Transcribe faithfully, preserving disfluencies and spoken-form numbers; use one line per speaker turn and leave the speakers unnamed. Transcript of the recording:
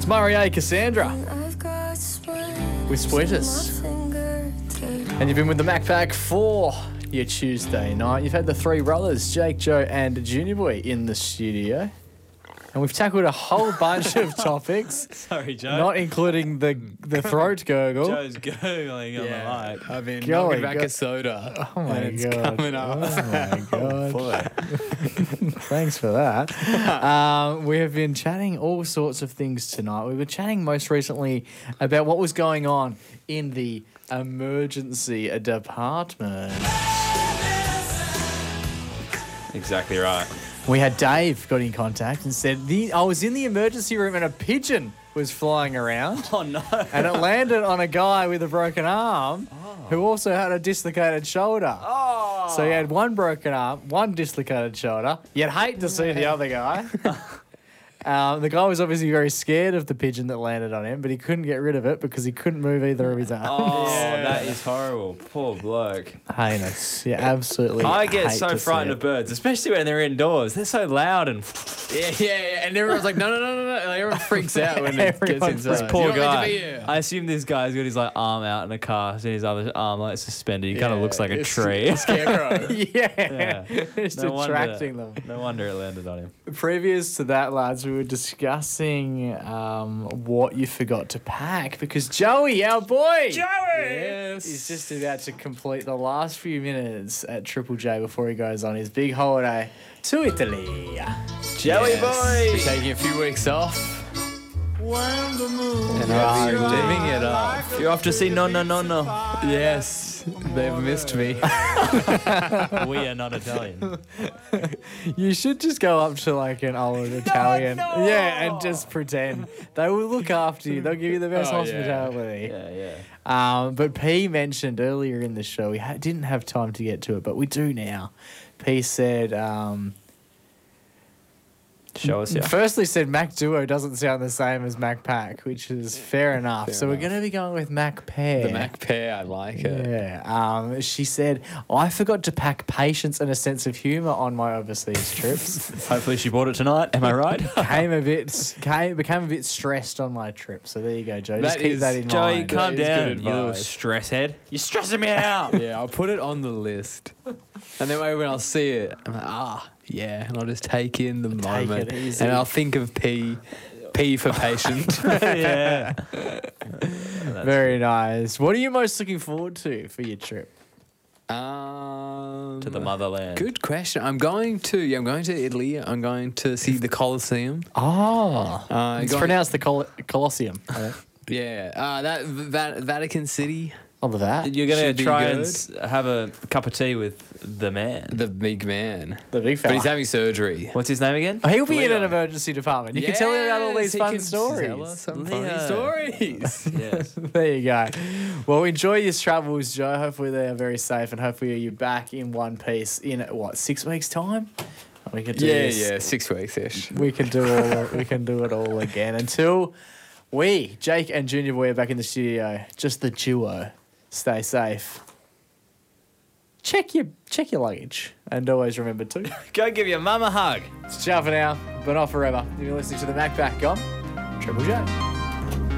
It's Marie Cassandra with Sweetest. And you've been with the Mac Pack for your Tuesday night. You've had the three brothers, Jake, Joe and Junior Boy in the studio. And we've tackled a whole bunch of topics.
Sorry, Joe.
Not including the the throat gurgle.
Joe's gurgling on
Yeah,
the mic.
I've been
Golly,
knocking back
go-
a soda.
Oh my
and it's
god.
coming up.
Oh my god.
Boy.
Thanks for that. Um, we have been chatting all sorts of things tonight. We were chatting most recently about what was going on in the emergency department.
Exactly right.
We had Dave got in contact and said, the, I was in the emergency room and a pigeon was flying around.
Oh, no.
And it landed on a guy with a broken arm who also had a dislocated shoulder.
Oh.
So he had one broken arm, one dislocated shoulder. You'd hate to see the other guy. Um, the guy was obviously very scared of the pigeon that landed on him, but he couldn't get rid of it because he couldn't move either of his arms.
Oh, that is horrible. Poor bloke.
Heinous. Yeah, absolutely.
I get
hate
so
to see
frightened
it.
of birds, especially when they're indoors. They're so loud and
Yeah, yeah, yeah. And everyone's like, no, no, no, no, no. Like, everyone freaks out when it gets
Everyone
inside.
freaks-
this poor
You're not meant
guy.
to be here.
I assume this guy's got his like arm out in a car, and his other arm like suspended. He kind of
Yeah,
looks like a
it's-
tree.
Scarecrow.
Yeah.
Yeah.
It's
No wonder-
attracting them.
No wonder it landed on him.
Previous to that, lads, we were discussing um, what you forgot to pack because Joey, our boy,
Yes.
is just about to complete the last few minutes at Triple J before he goes on his big holiday to Italy.
Joey
Yes.
boy.
We're taking a few weeks off. And
Right.
I've been living it up.
You're off to see No No No No.
Yes. They've missed me.
We are not Italian.
You should just go up to like an old Italian, yeah, and just pretend they will look after you. They'll give you the best
Oh, yeah.
hospitality.
Yeah, yeah.
Um, but P mentioned earlier in the show, we ha- didn't have time to get to it, but we do now. P said, um,
Show us, yeah.
firstly said Mac Duo doesn't sound the same as Mac Pack, which is fair enough.
Fair
so we're
enough.
going to be going with Mac Pair.
The Mac Pair, I like it.
Yeah. Um, she said, I forgot to pack patience and a sense of humour on my overseas trips.
Hopefully she bought it tonight. Am I right?
came a bit, came, became a bit stressed on my trip. So there you go, Joe. Just
That
keep
is-
that in
Joey,
mind.
calm
That is
down,
good
you little
advice.
stress head. You're stressing me out.
Yeah, I'll put it on the list. And then when I'll see it, I'm like, ah, yeah. And I'll just take in the
Take
moment.
it easy.
And I'll think of P. P for patient.
yeah.
Very nice. What are you most looking forward to for your trip?
um,
To the motherland.
Good question. I'm going to, yeah, I'm going to Italy. I'm going to see the Colosseum.
Oh,
Uh,
it's
going-
pronounced the Col- Colosseum.
Yeah, uh, that Va- Vatican City,
Of that,
You're going
Should
to
be
try and
good.
s- have a cup of tea with the man.
the big man.
the big
But
fella.
he's having surgery.
What's his name again?
Oh, he'll be in
Leo.
an emergency department. You can tell him about all these
Yes, he
fun
can tell
stories.
us some
Leo.
funny stories.
Yes.
There you go. Well, enjoy your travels, Joe. Hopefully they are very safe, and hopefully you're back in one piece in what six weeks' time. We can do
yeah,
this.
yeah, six weeks ish.
We can do all. We can do it all again until we, Jake and Junior Boy, are back in the studio. Just the duo. Stay safe. Check your check your luggage, and always remember to.
Go give your mum a hug.
Ciao for now, but not forever. You're listening to the Mac Pack on Triple J.